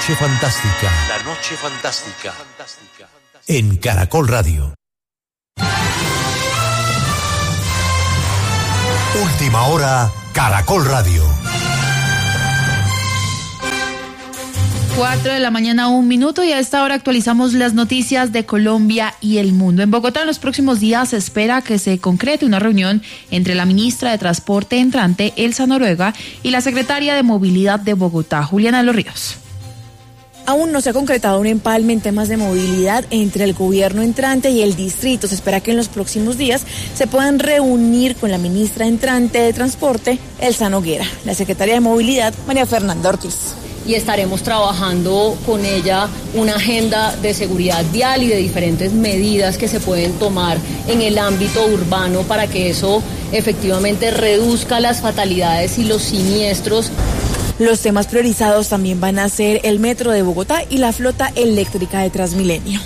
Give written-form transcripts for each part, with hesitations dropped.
noche fantástica. La noche fantástica. En Caracol Radio. Última hora, Caracol Radio. 4 de la mañana, 1 minuto, y a esta hora actualizamos las noticias de Colombia y el mundo. En Bogotá, en los próximos días, se espera que se concrete una reunión entre la ministra de Transporte entrante, Elsa Noruega, y la secretaria de Movilidad de Bogotá, Juliana de los Ríos. Aún no se ha concretado un empalme en temas de movilidad entre el gobierno entrante y el distrito. Se espera que en los próximos días se puedan reunir con la ministra entrante de Transporte, Elsa Noguera, la secretaria de Movilidad, María Fernanda Ortiz. Y estaremos trabajando con ella una agenda de seguridad vial y de diferentes medidas que se pueden tomar en el ámbito urbano para que eso efectivamente reduzca las fatalidades y los siniestros. Los temas priorizados también van a ser el metro de Bogotá y la flota eléctrica de Transmilenio.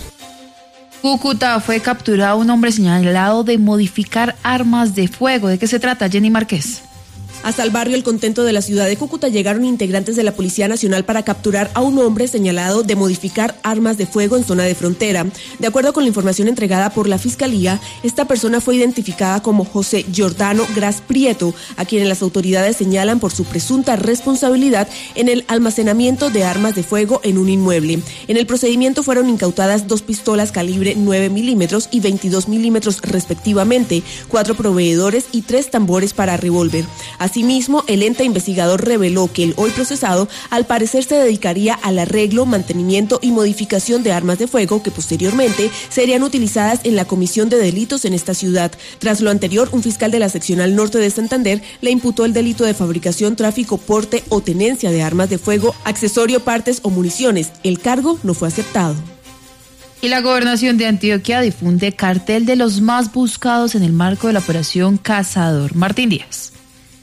Cúcuta fue capturado un hombre señalado de modificar armas de fuego. ¿De qué se trata, Jenny Márquez? Hasta el barrio El Contento de la ciudad de Cúcuta llegaron integrantes de la Policía Nacional para capturar a un hombre señalado de modificar armas de fuego en zona de frontera. De acuerdo con la información entregada por la Fiscalía, esta persona fue identificada como José Giordano Gras Prieto, a quien las autoridades señalan por su presunta responsabilidad en el almacenamiento de armas de fuego en un inmueble. En el procedimiento fueron incautadas 2 pistolas calibre 9 milímetros y 22 milímetros respectivamente, 4 proveedores y 3 tambores para revólver. Asimismo, el ente investigador reveló que el hoy procesado al parecer se dedicaría al arreglo, mantenimiento y modificación de armas de fuego que posteriormente serían utilizadas en la comisión de delitos en esta ciudad. Tras lo anterior, un fiscal de la seccional norte de Santander le imputó el delito de fabricación, tráfico, porte o tenencia de armas de fuego, accesorio, partes o municiones. El cargo no fue aceptado. Y la Gobernación de Antioquia difunde cartel de los más buscados en el marco de la operación Cazador. Martín Díaz.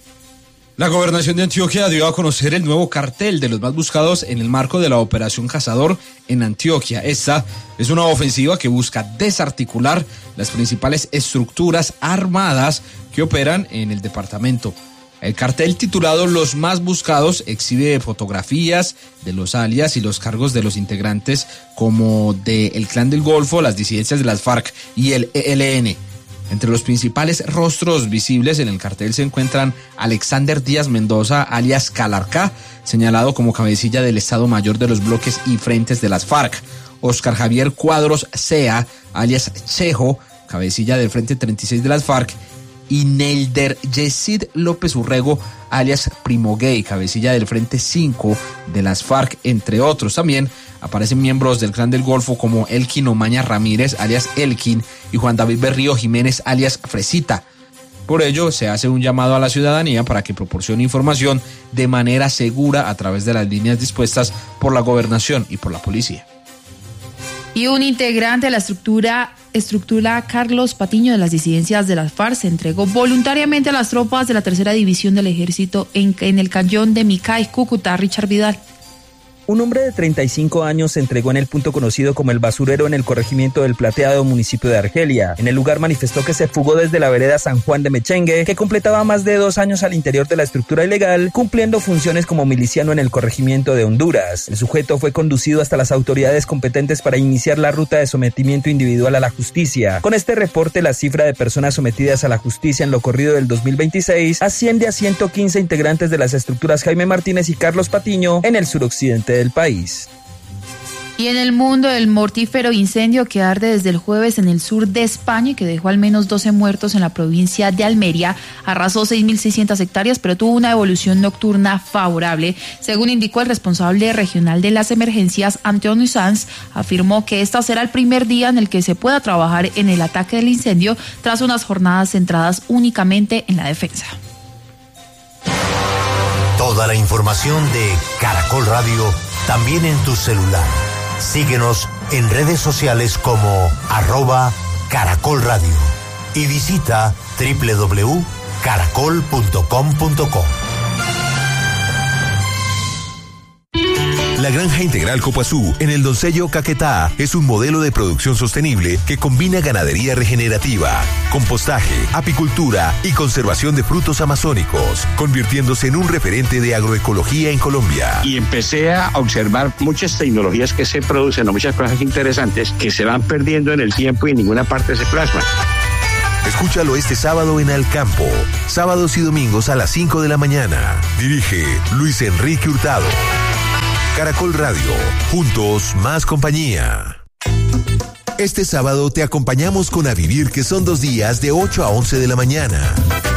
La Gobernación de Antioquia dio a conocer el nuevo cartel de los más buscados en el marco de la Operación Cazador en Antioquia. Esta es una ofensiva que busca desarticular las principales estructuras armadas que operan en el departamento. El cartel titulado Los Más Buscados exhibe fotografías de los alias y los cargos de los integrantes como del Clan del Golfo, las disidencias de las FARC y el ELN. Entre los principales rostros visibles en el cartel se encuentran Alexander Díaz Mendoza, alias Calarcá, señalado como cabecilla del Estado Mayor de los bloques y frentes de las FARC, Oscar Javier Cuadros Sea, alias Chejo, cabecilla del Frente 36 de las FARC, y Nelder Yesid López Urrego, alias Primo Gay, cabecilla del Frente 5 de las FARC, entre otros. También aparecen miembros del Clan del Golfo como Elkin Omaña Ramírez, alias Elkin, y Juan David Berrío Jiménez, alias Fresita. Por ello, se hace un llamado a la ciudadanía para que proporcione información de manera segura a través de las líneas dispuestas por la Gobernación y por la Policía. Y un integrante de la estructura Carlos Patiño de las disidencias de las FARC se entregó voluntariamente a las tropas de la tercera división del ejército en el Cayón de Micay, Cúcuta. Richard Vidal. Un hombre de 35 años se entregó en el punto conocido como El Basurero en el corregimiento del Plateado, municipio de Argelia. En el lugar manifestó que se fugó desde la vereda San Juan de Mechengue, que completaba más de 2 años al interior de la estructura ilegal, cumpliendo funciones como miliciano en el corregimiento de Honduras. El sujeto fue conducido hasta las autoridades competentes para iniciar la ruta de sometimiento individual a la justicia. Con este reporte, la cifra de personas sometidas a la justicia en lo corrido del 2026 asciende a 115 integrantes de las estructuras Jaime Martínez y Carlos Patiño en el suroccidente del país. Y en el mundo, el mortífero incendio que arde desde el jueves en el sur de España y que dejó al menos 12 muertos en la provincia de Almería arrasó 6.600 hectáreas, pero tuvo una evolución nocturna favorable. Según indicó el responsable regional de las emergencias, Antonio Sanz, afirmó que este será el primer día en el que se pueda trabajar en el ataque del incendio tras unas jornadas centradas únicamente en la defensa. Toda la información de Caracol Radio también en tu celular. Síguenos en redes sociales como @Caracol Radio y visita www.caracol.com.co. La Granja Integral Copuazú, en el Doncello Caquetá, es un modelo de producción sostenible que combina ganadería regenerativa, compostaje, apicultura y conservación de frutos amazónicos, convirtiéndose en un referente de agroecología en Colombia. Y empecé a observar muchas tecnologías que se producen, muchas cosas interesantes que se van perdiendo en el tiempo y en ninguna parte se plasman. Escúchalo este sábado en Al Campo, sábados y domingos a las 5 de la mañana. Dirige Luis Enrique Hurtado. Caracol Radio, juntos más compañía. Este sábado te acompañamos con A Vivir, que son 2 días de 8 a 11 de la mañana.